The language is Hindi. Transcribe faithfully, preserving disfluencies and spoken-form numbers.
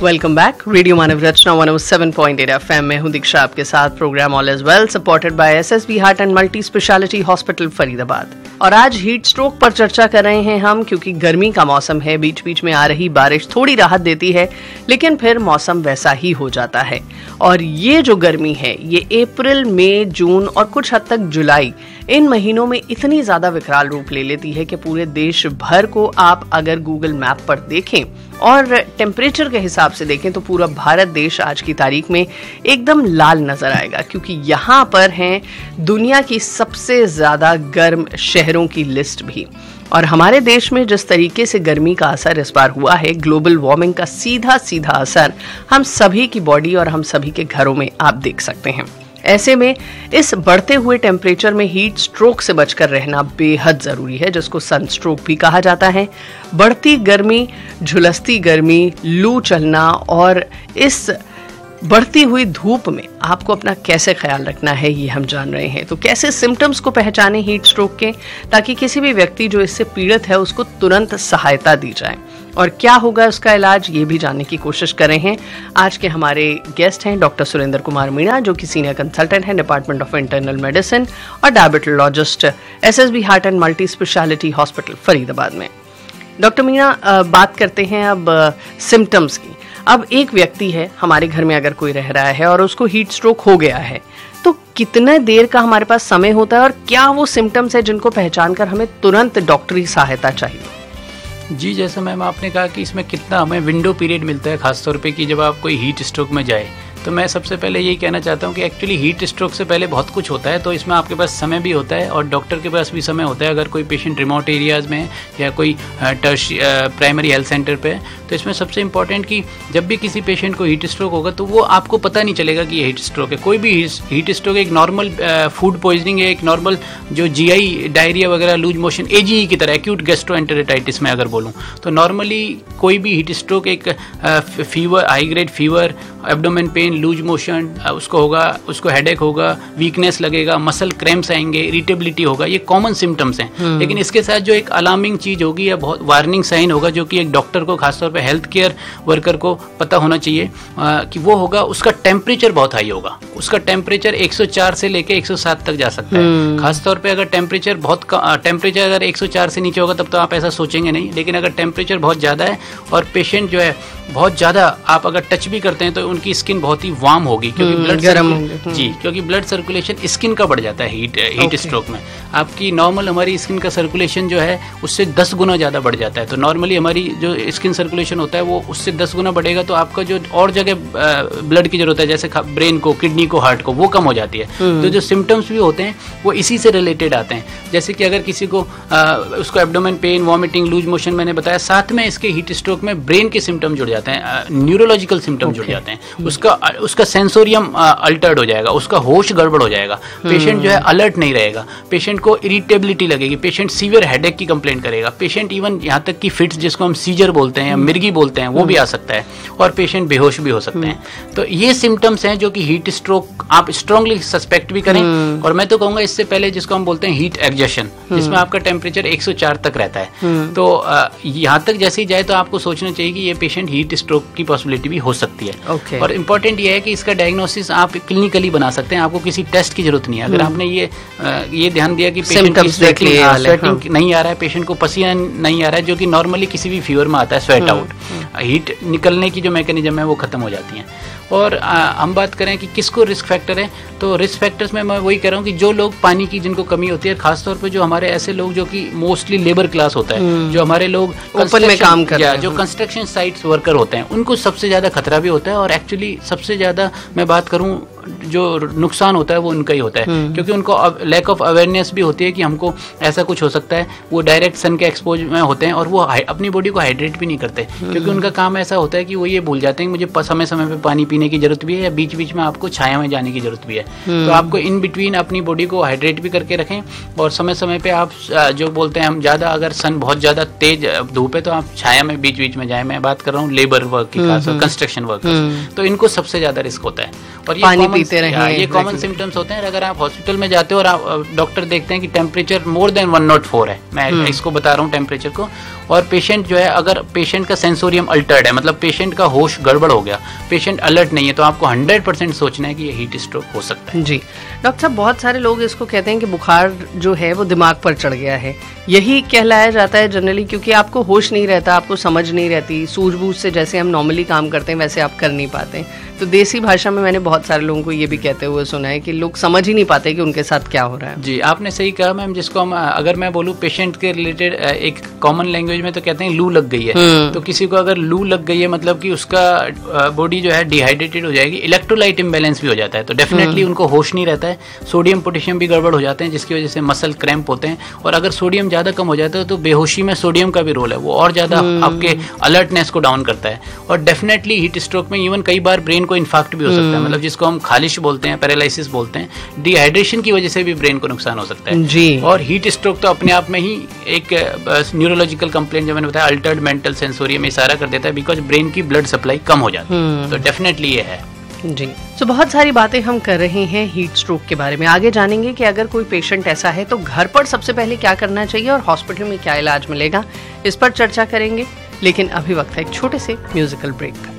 Welcome back. रेडियो मानव रचना one O seven point eight F M में हूं दीक्षा आपके साथ। Program all is well supported by SSB heart and multi speciality hospital Faridabad. और आज हीट स्ट्रोक पर चर्चा कर रहे हैं हम, क्योंकि गर्मी का मौसम है। बीच बीच में आ रही बारिश थोड़ी राहत देती है, लेकिन फिर मौसम वैसा ही हो जाता है। और ये जो गर्मी है, ये अप्रैल, मई, जून और कुछ हद तक जुलाई, इन महीनों में इतनी ज्यादा विकराल रूप ले लेती है कि पूरे देश भर को आप अगर गूगल मैप पर देखें और टेम्परेचर के हिसाब से देखें तो पूरा भारत देश आज की तारीख में एकदम लाल नजर आएगा, क्योंकि यहाँ पर हैं दुनिया की सबसे ज्यादा गर्म शहरों की लिस्ट भी। और हमारे देश में जिस तरीके से गर्मी का असर इस बार हुआ है, ग्लोबल वार्मिंग का सीधा सीधा असर हम सभी की बॉडी और हम सभी के घरों में आप देख सकते हैं। ऐसे में इस बढ़ते हुए टेम्परेचर में हीट स्ट्रोक से बचकर रहना बेहद जरूरी है, जिसको सन स्ट्रोक भी कहा जाता है। बढ़ती गर्मी, झुलसती गर्मी, लू चलना और इस बढ़ती हुई धूप में आपको अपना कैसे ख्याल रखना है, ये हम जान रहे हैं। तो कैसे सिम्टम्स को पहचानें हीट स्ट्रोक के, ताकि किसी भी व्यक्ति जो इससे पीड़ित है उसको तुरंत सहायता दी जाए, और क्या होगा उसका इलाज, ये भी जानने की कोशिश कर रहे हैं। आज के हमारे गेस्ट हैं डॉक्टर सुरेंद्र कुमार मीणा, जो कि सीनियर कंसल्टेंट हैं डिपार्टमेंट ऑफ इंटरनल मेडिसिन और diabetologist SSB heart and multi speciality hospital Faridabad में। डॉक्टर मीणा, बात करते हैं अब सिम्टम्स की। अब एक व्यक्ति है हमारे घर में, अगर कोई रह रहा है और उसको हीट स्ट्रोक हो गया है, तो कितने देर का हमारे पास समय होता है और क्या वो सिम्टम्स है जिनको पहचान कर हमें तुरंत डॉक्टरी सहायता चाहिए? जी, जैसा मैम आपने कहा कि इसमें कितना हमें विंडो पीरियड मिलता है, खासतौर पे कि जब आप कोई हीट स्ट्रोक में जाए, तो मैं सबसे पहले यही कहना चाहता हूँ कि एक्चुअली हीट स्ट्रोक से पहले बहुत कुछ होता है। तो इसमें आपके पास समय भी होता है और डॉक्टर के पास भी समय होता है। अगर कोई पेशेंट रिमोट एरियाज़ में है या कोई टर्श प्राइमरी हेल्थ सेंटर पे है, तो इसमें सबसे इम्पॉर्टेंट कि जब भी किसी पेशेंट को हीट स्ट्रोक होगा तो वो आपको पता नहीं चलेगा कि ये हीट स्ट्रोक है। कोई भी हीट स्ट्रोक एक नॉर्मल फूड पॉइजनिंग है, एक नॉर्मल जो जी आई डायरिया वगैरह, लूज मोशन, ए जी ई की तरह, एक्यूट गैस्ट्रोएंटेराइटिस में अगर बोलूँ तो नॉर्मली कोई भी हीट स्ट्रोक एक fever, high grade fever, abdomen pain, loose motion उसको होगा, उसको हेडेक होगा, वीकनेस लगेगा, मसल क्रैम्प्स आएंगे, इरिटेबिलिटी होगा, ये कॉमन सिम्टम्स हैं। लेकिन इसके साथ जो एक अलार्मिंग चीज होगी या बहुत वार्निंग साइन होगा, जो कि एक डॉक्टर को, खासतौर पे हेल्थ केयर वर्कर को पता होना चाहिए आ, कि वो होगा, उसका टेम्परेचर बहुत हाई होगा। उसका टेम्परेचर एक सौ चार से लेके एक सौ सात तक जा सकता है। खासतौर पे अगर टेम्परेचर बहुत टेम्परेचर अगर एक सौ चार से नीचे होगा तब तो आप ऐसा सोचेंगे नहीं, लेकिन अगर टेम्परेचर बहुत ज़्यादा है और पेशेंट जो है बहुत ज़्यादा आप अगर टच भी करते हैं तो उनकी स्किन बहुत ही वार्म होगी, क्योंकि ब्लड गर्म होंगे। जी, क्योंकि ब्लड सर्कुलेशन स्किन का बढ़ जाता है हीट हीट स्ट्रोक में। आपकी नॉर्मल हमारी स्किन का सर्कुलेशन जो है उससे दस गुना ज़्यादा बढ़ जाता है। तो नॉर्मली हमारी जो स्किन सर्कुलेशन होता है वो उससे दस गुना बढ़ेगा, तो आपका जो और जगह ब्लड की जरूरत है, जैसे ब्रेन को, किडनी को, हार्ट को, वो कम हो जाती है। तो जो सिम्टम्स भी होते हैं वो इसी से रिलेटेड आते हैं। जैसे कि अगर किसी को आ, उसको abdomen pain, vomiting, loose motion मैंने बताया, साथ में इसके हीट स्ट्रोक में ब्रेन के सिम्टम जुड़ जाते हैं, न्यूरोलॉजिकल सिम्टम जुड़ जाते हैं। उसका उसका सेंसोरियम अल्टर्ड हो जाएगा, उसका होश गड़बड़ हो जाएगा, पेशेंट जो है अलर्ट नहीं रहेगा, पेशेंट को इरिटेबिलिटी लगेगी, पेशेंट सीवियर हेडेक की कंप्लेंट करेगा, पेशेंट इवन यहाँ तक कि फिट्स, जिसको हम सीजर बोलते हैं या मिर्गी बोलते हैं, वो भी आ सकता है, और पेशेंट बेहोश भी हो सकते हैं। तो ये सिम्टम्स हैं जो कि हीट स्ट्रोक आप स्ट्रांगली सस्पेक्ट भी करें। और मैं तो कहूँगा इससे पहले जिसको हम बोलते हैं हीट एग्जर्शन, जिसमें आपका टेम्परेचर एक सौ चार तक रहता है, तो यहाँ तक जैसे ही जाए तो आपको सोचना चाहिए कि ये पेशेंट हीट स्ट्रोक की पॉसिबिलिटी भी हो सकती है। okay. और इम्पोर्टेंट ये है कि इसका डायग्नोसिस आप क्लिनिकली बना सकते हैं, आपको किसी टेस्ट की जरूरत नहीं है। अगर आपने ये ये ध्यान दिया कि पेशेंट की स्वेटिंग नहीं आ रहा है, पेशेंट को पसीना नहीं आ रहा है, जो कि नॉर्मली किसी भी फीवर में आता है, स्वेट आउट, हीट निकलने की जो मैकेनिज्म है वो खत्म हो जाती है। और आ, हम बात करें कि किसको रिस्क फैक्टर है, तो रिस्क फैक्टर्स में मैं वही कह रहा हूँ कि जो लोग पानी की, जिनको कमी होती है, खासतौर पे जो हमारे ऐसे लोग जो कि मोस्टली लेबर क्लास होता है, जो हमारे लोग ओपन में काम कर रहे हैं, जो कंस्ट्रक्शन साइट्स वर्कर होते हैं, उनको सबसे ज़्यादा खतरा भी होता है। और एक्चुअली सबसे ज़्यादा मैं बात करूँ जो नुकसान होता है वो उनका ही होता है, क्योंकि उनको लैक ऑफ अवेयरनेस भी होती है कि हमको ऐसा कुछ हो सकता है। वो डायरेक्ट सन के एक्सपोज में होते हैं और वो अपनी बॉडी को हाइड्रेट भी नहीं करते, क्योंकि उनका काम ऐसा होता है कि वो ये भूल जाते हैं कि मुझे समय समय पे पानी पीने की जरूरत भी है, या बीच बीच में आपको छाया में जाने की जरूरत भी है। तो आपको इन बिटवीन अपनी बॉडी को हाइड्रेट भी करके रखें, और समय समय पे आप जो बोलते हैं हम ज़्यादा अगर सन बहुत ज़्यादा तेज धूप है तो आप छाया में बीच बीच में जाए। मैं बात कर रहा हूँ लेबर वर्क की, खासकर कंस्ट्रक्शन वर्कर्स, तो इनको सबसे ज़्यादा रिस्क होता है। और ये पानी पीते रहें, ये कॉमन सिम्टम्स होते हैं। अगर आप हॉस्पिटल में जाते हो और आप डॉक्टर देखते हैं कि temperature more than one not four है, मैं इसको बता रहा हूँ टेम्परेचर को, और पेशेंट जो है अगर पेशेंट का सेंसोरियम अल्टर्ड है, मतलब पेशेंट का होश गड़बड़ हो गया, पेशेंट अलर्ट नहीं है, तो आपको हंड्रेड परसेंट सोचना है कि ये हीट स्ट्रोक हो सकता है। जी डॉक्टर साहब, बहुत सारे लोग इसको कहते हैं कि बुखार जो है वो दिमाग पर चढ़ गया है, यही कहलाया जाता है जनरली, क्योंकि आपको होश नहीं रहता, आपको समझ नहीं रहती, सूझबूझ से जैसे हम नॉर्मली काम करते हैं वैसे आप कर नहीं पाते। तो देसी भाषा में मैंने बहुत सारे लोगों को ये भी कहते हुए सुना है कि लोग समझ ही नहीं पाते कि उनके साथ क्या हो रहा है। जी आपने सही कहा मैम, जिसको हम अगर मैं बोलूँ पेशेंट के रिलेटेड एक कॉमन लैंग्वेज में तो कहते हैं लू लग गई है। तो किसी को अगर लू लग गई है मतलब कि उसका बॉडी जो है डिहाइड्रेटेड हो जाएगी, इलेक्ट्रोलाइट इम्बैलेंस भी हो जाता है, तो डेफिनेटली उनको होश नहीं रहता है, सोडियम पोटेशियम भी गड़बड़ हो जाते हैं, जिसकी वजह से मसल क्रैम्प होते हैं। और अगर सोडियम ज़्यादा कम हो जाता है तो बेहोशी में सोडियम का भी रोल है, वो और ज़्यादा आपके अलर्टनेस को डाउन करता है। और डेफिनेटली हीट स्ट्रोक में इवन कई बार ब्रेन को इन्फाक्ट भी हो सकता है, मतलब जिसको हम खालिश बोलते हैं, पैरालिसिस बोलते हैं, डिहाइड्रेशन की वजह से भी ब्रेन को नुकसान हो सकता है जी। और हीट स्ट्रोक तो अपने आप में ही एक न्यूरोलॉजिकल कंप्लेंट जो मैंने बताया, अल्टर्ड मेंटल सेंसोरियम इशारा कर देता है, बिकॉज ब्रेन की ब्लड सप्लाई कम हो जाती है। तो डेफिनेटली ये है जी। तो बहुत सारी बातें हम कर रहे हैं हीट स्ट्रोक के बारे में। आगे जानेंगे कि अगर कोई पेशेंट ऐसा है तो घर पर सबसे पहले क्या करना चाहिए और हॉस्पिटल में क्या इलाज मिलेगा, इस पर चर्चा करेंगे। लेकिन अभी वक्त है एक छोटे से म्यूजिकल ब्रेक का।